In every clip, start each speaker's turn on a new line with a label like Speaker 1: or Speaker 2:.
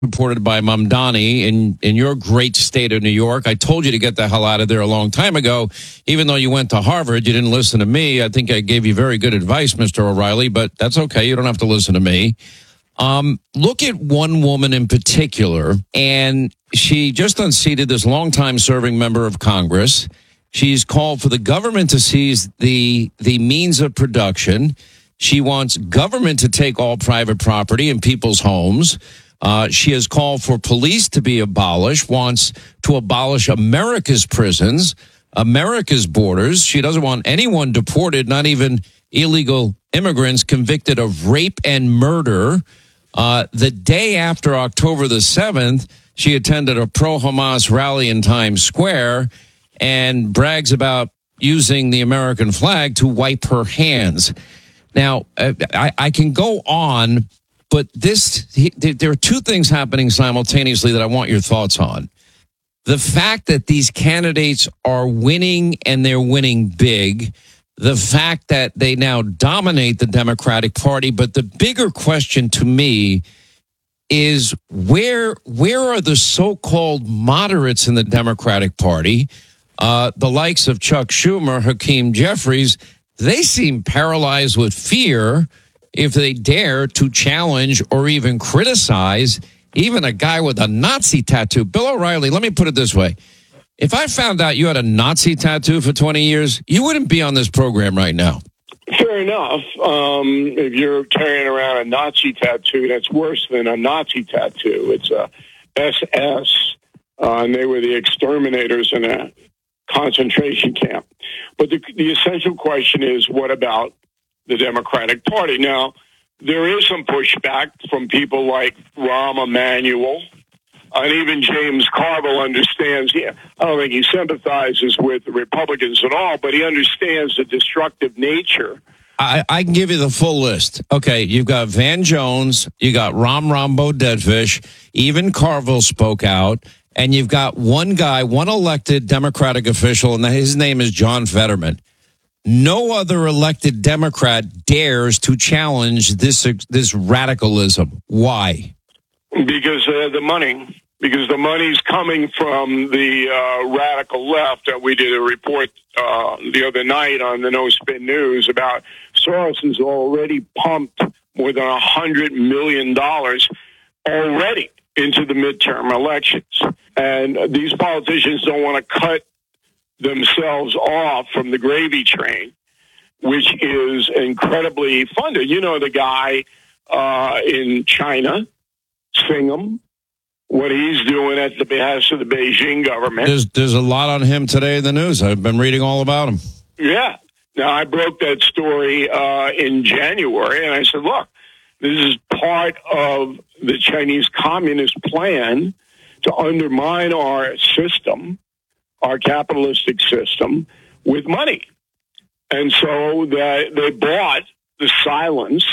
Speaker 1: reported by Mamdani in your great state of New York. I told you to get the hell out of there a long time ago. Even though you went to Harvard, you didn't listen to me. I think I gave you very good advice, Mr. O'Reilly, but that's okay. You don't have to listen to me. Look at one woman in particular, and she just unseated this longtime serving member of Congress. She's called for the government to seize the means of production. She wants government to take all private property in people's homes. She has called for police to be abolished, wants to abolish America's prisons, America's borders. She doesn't want anyone deported, not even illegal immigrants convicted of rape and murder. The day after October the 7th, she attended a pro-Hamas rally in Times Square and brags about using the American flag to wipe her hands. Now, I can go on, but there are two things happening simultaneously that I want your thoughts on. The fact that these candidates are winning and they're winning big, the fact that they now dominate the Democratic Party, but the bigger question to me is where are the so-called moderates in the Democratic Party, the likes of Chuck Schumer, Hakeem Jeffries? They seem paralyzed with fear if they dare to challenge or even criticize even a guy with a Nazi tattoo. Bill O'Reilly, let me put it this way. If I found out you had a Nazi tattoo for 20 years, you wouldn't be on this program right now.
Speaker 2: Fair enough. If you're carrying around a Nazi tattoo, that's worse than a Nazi tattoo. It's a SS, and they were the exterminators in a concentration camp. But the essential question is, what about the Democratic Party? Now, there is some pushback from people like Rahm Emanuel, and even James Carville understands. I don't think he sympathizes with the Republicans at all, but he understands the destructive nature.
Speaker 1: I can give you the full list. Okay, you've got Van Jones, you got Rambo Deadfish, even Carville spoke out, and you've got one guy, one elected Democratic official, and his name is John Fetterman. No other elected Democrat dares to challenge this radicalism. Why?
Speaker 2: Because the money. Because the money's coming from the radical left. We did a report the other night on the No Spin News about Soros has already pumped more than $100 million already into the midterm elections. And these politicians don't want to cut themselves off from the gravy train, which is incredibly funded. You know, the guy in China, Singham, what he's doing at the behest of the Beijing government.
Speaker 1: There's a lot on him today in the news. I've been reading all about him.
Speaker 2: Yeah. Now, I broke that story in January, and I said, look, this is part of the Chinese Communist plan to undermine our system, our capitalistic system, with money. And so they bought the silence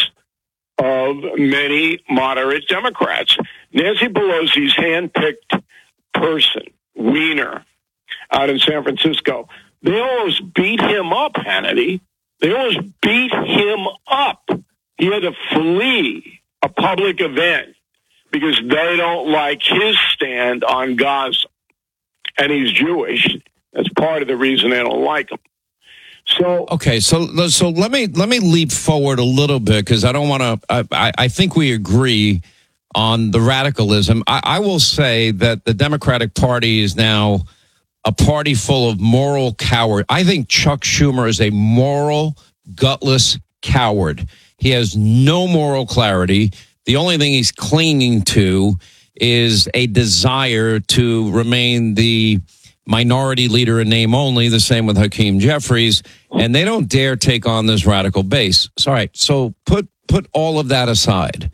Speaker 2: of many moderate Democrats. Nancy Pelosi's handpicked person, Weiner, out in San Francisco, they almost beat him up, Hannity. They almost beat him up. He had to flee a public event because they don't like his stand on Gaza. And he's Jewish. That's part of the reason they don't like him. So
Speaker 1: okay, so let me leap forward a little bit because I don't want to. I think we agree on the radicalism. I will say that the Democratic Party is now a party full of moral cowards. I think Chuck Schumer is a moral, gutless coward. He has no moral clarity. The only thing he's clinging to is a desire to remain the minority leader in name only, the same with Hakeem Jeffries, and they don't dare take on this radical base. So, all right, so put all of that aside.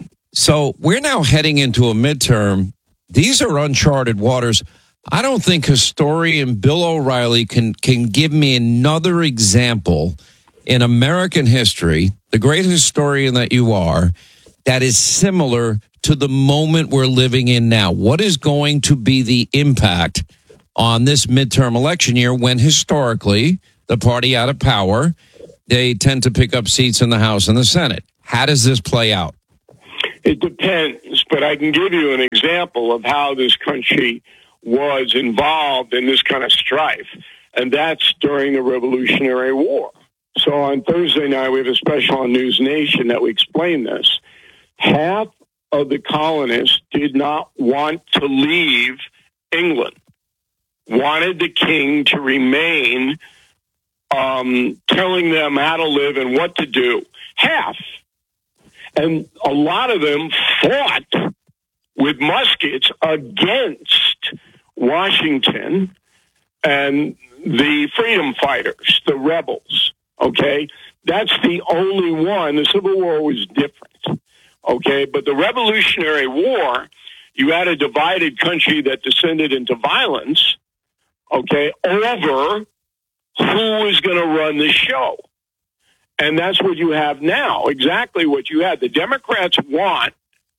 Speaker 1: So we're now heading into a midterm. These are uncharted waters. I don't think historian Bill O'Reilly can give me another example in American history, the great historian that you are, that is similar to the moment we're living in now. What is going to be the impact on this midterm election year when historically the party out of power, they tend to pick up seats in the House and the Senate? How does this play out?
Speaker 2: It depends, but I can give you an example of how this country was involved in this kind of strife, and that's during the Revolutionary War. So on Thursday night, we have a special on News Nation that we explain this. Half of the colonists did not want to leave England, wanted the king to remain, telling them how to live and what to do. Half. And a lot of them fought with muskets against Washington and the freedom fighters, the rebels. Okay? That's the only one. The Civil War was different. Okay? But the Revolutionary War, you had a divided country that descended into violence, okay, over who is going to run the show. And that's what you have now, exactly what you have. The Democrats want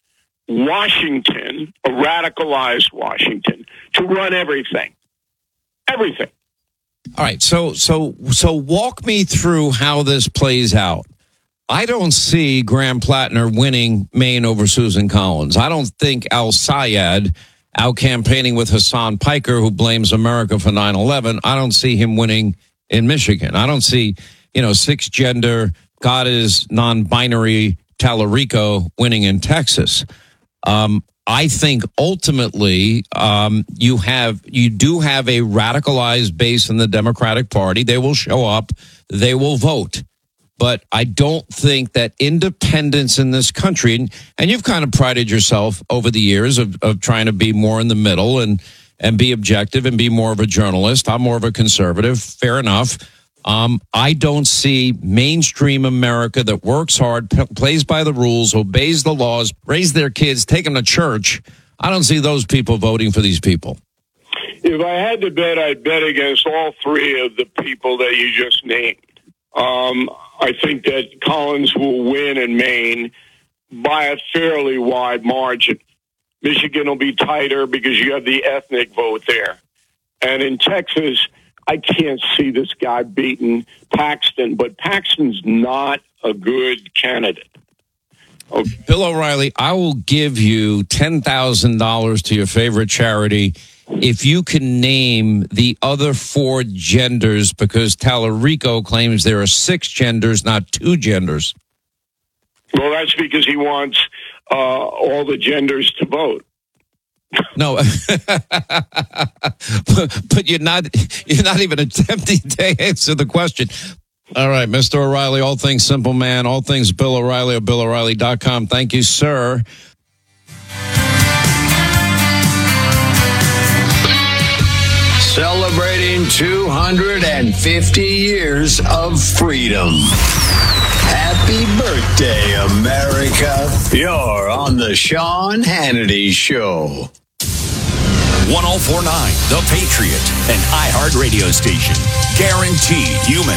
Speaker 2: Washington, a radicalized Washington, to run everything. Everything.
Speaker 1: All right, so walk me through how this plays out. I don't see Graham Plattner winning Maine over Susan Collins. I don't think Al Sayed out campaigning with Hassan Piker, who blames America for 9/11. I don't see him winning in Michigan. I don't see, cisgender, God is non-binary Tallarico winning in Texas. I think ultimately you do have a radicalized base in the Democratic Party. They will show up. They will vote. But I don't think that independents in this country, and you've kind of prided yourself over the years of trying to be more in the middle and be objective and be more of a journalist. I'm more of a conservative. Fair enough. I don't see mainstream America that works hard, plays by the rules, obeys the laws, raise their kids, take them to church. I don't see those people voting for these people.
Speaker 2: If I had to bet, I'd bet against all three of the people that you just named. I think that Collins will win in Maine by a fairly wide margin. Michigan will be tighter because you have the ethnic vote there. And in Texas, I can't see this guy beating Paxton, but Paxton's not a good candidate. Okay.
Speaker 1: Bill O'Reilly, I will give you $10,000 to your favorite charity if you can name the other four genders, because Tallarico claims there are 6 genders, not 2 genders.
Speaker 2: Well, that's because he wants all the genders to vote.
Speaker 1: No, but you're not even attempting to answer the question. All right, Mr. O'Reilly, all things Simple Man, all things Bill O'Reilly or BillO'Reilly.com. Thank you, sir.
Speaker 3: Celebrating 250 years of freedom. Happy birthday, America. You're on the Sean Hannity Show.
Speaker 4: 1049 The Patriot, an iHeart radio station. Guaranteed human.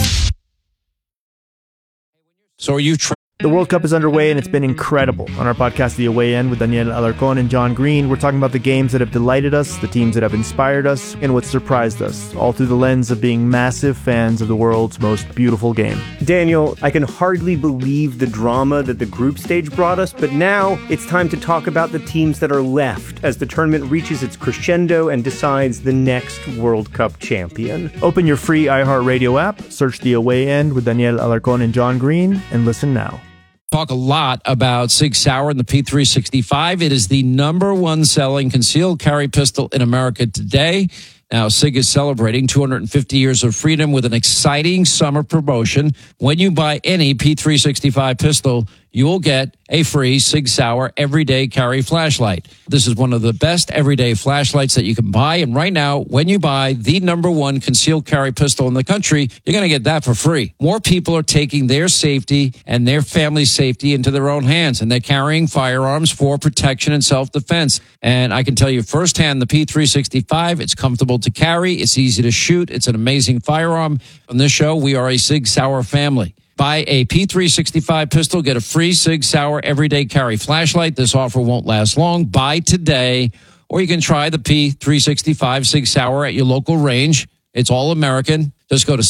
Speaker 1: So are you
Speaker 5: The World Cup is underway, and it's been incredible. On our podcast, The Away End, with Daniel Alarcón and John Green, we're talking about the games that have delighted us, the teams that have inspired us, and what surprised us, all through the lens of being massive fans of the world's most beautiful game.
Speaker 6: Daniel, I can hardly believe the drama that the group stage brought us, but now it's time to talk about the teams that are left as the tournament reaches its crescendo and decides the next World Cup champion.
Speaker 5: Open your free iHeartRadio app, search The Away End with Daniel Alarcón and John Green, and listen now.
Speaker 1: Talk a lot about Sig Sauer and the P365. It is the #1 selling concealed carry pistol in America today. Now, Sig is celebrating 250 years of freedom with an exciting summer promotion. When you buy any P365 pistol, you will get a free Sig Sauer everyday carry flashlight. This is one of the best everyday flashlights that you can buy. And right now, when you buy the #1 concealed carry pistol in the country, you're going to get that for free. More people are taking their safety and their family's safety into their own hands, and they're carrying firearms for protection and self-defense. And I can tell you firsthand, the P365, it's comfortable to carry. It's easy to shoot. It's an amazing firearm. On this show, we are a Sig Sauer family. Buy a P365 pistol, get a free Sig Sauer everyday carry flashlight. This offer won't last long. Buy today, or you can try the P365 Sig Sauer at your local range. It's all American. Just go to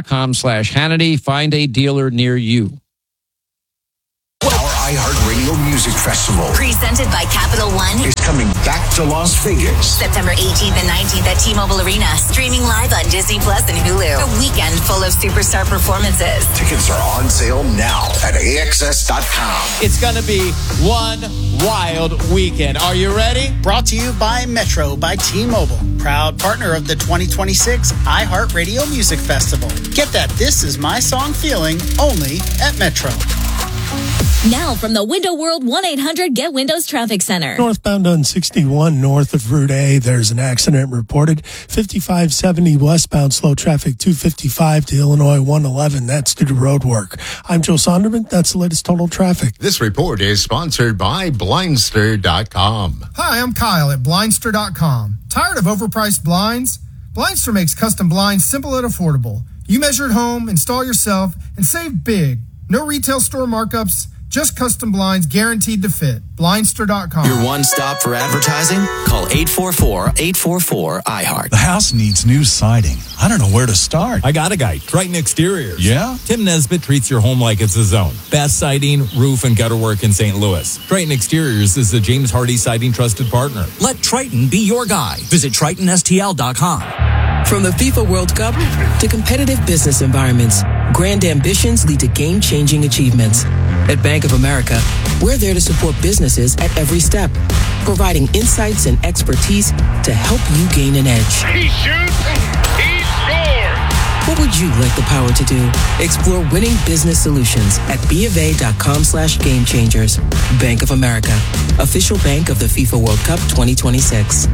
Speaker 1: sigsauer.com/Hannity. Find a dealer near you.
Speaker 4: Our iHeartRadio music
Speaker 3: Music Festival
Speaker 7: Presented by Capital One.
Speaker 3: is coming back to Las Vegas.
Speaker 7: September 18th and 19th at T-Mobile Arena. Streaming live on Disney Plus and Hulu. A weekend full of superstar performances.
Speaker 3: Tickets are on sale now at AXS.com.
Speaker 8: It's going to be one wild weekend. Are you ready?
Speaker 9: Brought to you by Metro by T-Mobile, proud partner of the 2026 iHeartRadio Music Festival. Get that This Is My Song feeling only at Metro.
Speaker 10: Now from the Window World 1-800-GET-WINDOWS Traffic Center.
Speaker 11: Northbound on 61 north of Route A, there's an accident reported. 5570 westbound slow traffic 255 to Illinois 111. That's due to road work. I'm Joe Sonderman. That's the latest total traffic.
Speaker 12: This report is sponsored by Blindster.com.
Speaker 13: Hi, I'm Kyle at Blindster.com. Tired of overpriced blinds? Blindster makes custom blinds simple and affordable. You measure at home, install yourself, and save big. No retail store markups, just custom blinds guaranteed to fit. Blindster.com.
Speaker 14: Your one stop for advertising? Call 844-844-iHeart.
Speaker 15: The house needs new siding. I don't know where to start.
Speaker 16: I got a guy, Triton Exteriors.
Speaker 15: Yeah?
Speaker 16: Tim Nesbitt treats your home like it's his own. Best siding, roof, and gutter work in St. Louis. Triton Exteriors is the James Hardy Siding trusted partner.
Speaker 17: Let Triton be your guy. Visit TritonSTL.com.
Speaker 18: From the FIFA World Cup to competitive business environments, grand ambitions lead to game-changing achievements. At Bank of America, we're there to support businesses at every step, providing insights and expertise to help you gain an edge.
Speaker 19: He shoots, he scores!
Speaker 18: What would you like the power to do? Explore winning business solutions at BofA.com/gamechangers. Bank of America, official bank of the FIFA World Cup 2026.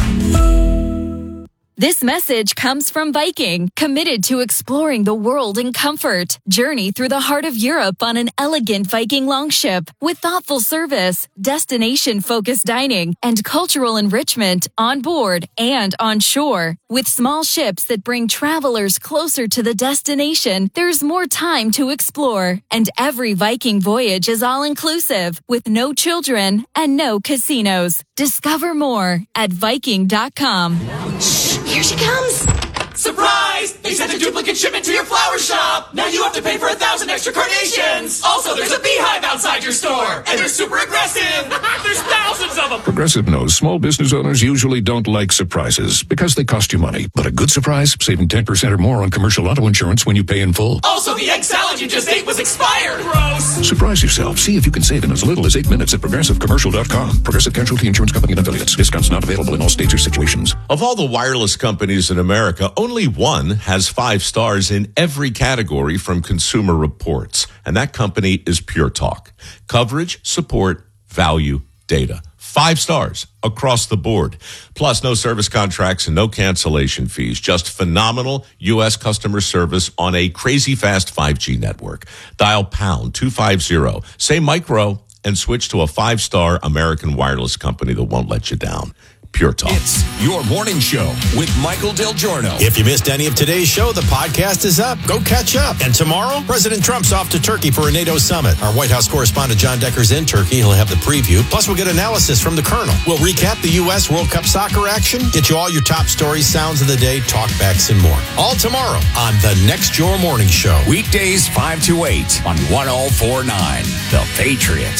Speaker 10: This message comes from Viking, committed to exploring the world in comfort. Journey through the heart of Europe on an elegant Viking longship with thoughtful service, destination-focused dining, and cultural enrichment on board and on shore. With small ships that bring travelers closer to the destination, there's more time to explore. And every Viking voyage is all-inclusive, with no children and no casinos. Discover more at Viking.com.
Speaker 20: Here she comes!
Speaker 21: Surprise! They sent a duplicate shipment to your flower shop! Now you have to pay for 1,000 extra carnations! Also, there's a beehive outside your store! And they're super aggressive! There's thousands of them!
Speaker 22: Progressive knows small business owners usually don't like surprises because they cost you money. But a good surprise, saving 10% or more on commercial auto insurance when you pay in full.
Speaker 21: Also, the egg salad you just ate was expired! Gross!
Speaker 22: Surprise yourself. See if you can save in as little as 8 minutes at ProgressiveCommercial.com. Progressive Casualty Insurance Company and Affiliates. Discounts not available in all states or situations.
Speaker 23: Of all the wireless companies in America, only one has 5 stars in every category from Consumer Reports, and that company is Pure Talk. Coverage, support, value, data. 5 stars across the board. Plus, no service contracts and no cancellation fees. Just phenomenal U.S. customer service on a crazy fast 5G network. Dial pound 250, say micro, and switch to a 5-star American wireless company that won't let you down. Pure Talk.
Speaker 4: It's your morning show with Michael Del Giorno.
Speaker 24: If you missed any of today's show, the podcast is up. Go catch up. And tomorrow, President Trump's off to Turkey for a NATO summit. Our White House correspondent John Decker's in Turkey. He'll have the preview. Plus, we'll get analysis from the Colonel. We'll recap the U.S. World Cup soccer action, get you all your top stories, sounds of the day, talkbacks, and more. All tomorrow on the Next Your Morning Show.
Speaker 4: Weekdays 5 to 8 on 104.9 The Patriot.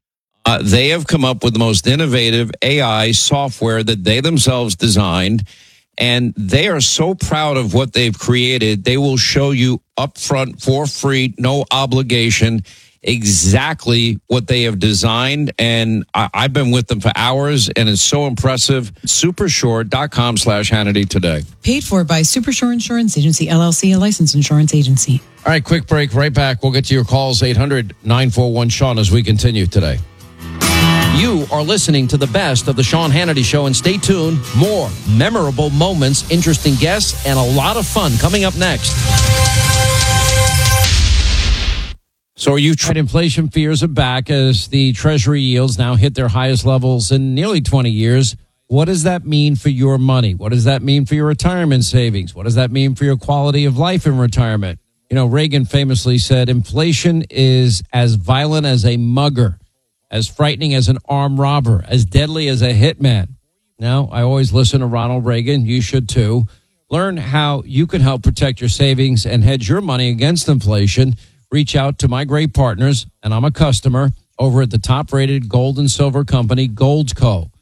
Speaker 1: They have come up with the most innovative AI software that they themselves designed, and they are so proud of what they've created. They will show you upfront for free, no obligation, exactly what they have designed. And I've been with them for hours, and it's so impressive. Supersure.com/Hannity today.
Speaker 25: Paid for by Supersure Insurance Agency, LLC, a licensed insurance agency.
Speaker 1: All right, quick break. Right back. We'll get to your calls, 800-941-SEAN, as we continue today. You are listening to the best of the Sean Hannity Show, and stay tuned. More memorable moments, interesting guests, and a lot of fun coming up next. So are you tried? Inflation fears are back as the Treasury yields now hit their highest levels in nearly 20 years. What does that mean for your money? What does that mean for your retirement savings? What does that mean for your quality of life in retirement? You know, Reagan famously said, inflation is as violent as a mugger, as frightening as an armed robber, as deadly as a hitman. Now, I always listen to Ronald Reagan. You should too. Learn how you can help protect your savings and hedge your money against inflation. Reach out to my great partners, and I'm a customer, over at the top-rated gold and silver company, Gold's Co.